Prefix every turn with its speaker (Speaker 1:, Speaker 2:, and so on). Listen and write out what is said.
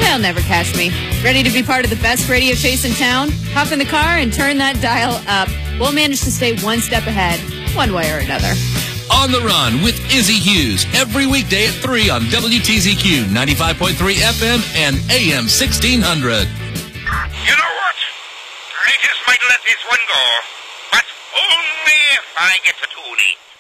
Speaker 1: They'll never catch me. Ready to be part of the best radio chase in town? Hop in the car and turn that dial up. We'll manage to stay one step ahead, one way or another.
Speaker 2: On the Run with Izzy Hughes, every weekday at 3 on WTZQ 95.3 FM and AM 1600.
Speaker 3: You know what? I just might let this one go, but only if I get to Toonie.